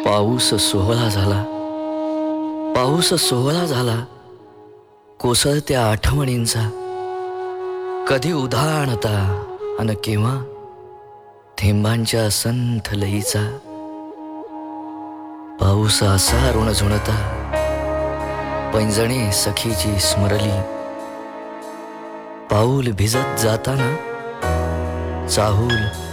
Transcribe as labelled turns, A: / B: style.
A: पाऊस सोहळा झाला, पाऊस सोहळा झाला, कोसळत्या आठवणींचा. कधी उधाणता अन केव्हा थेंबांच्या संथ लयीचा. पाऊस असा ऋणझुणता, पैंजणे सखीची स्मरली. पाऊल भिजत जाताना चाहूल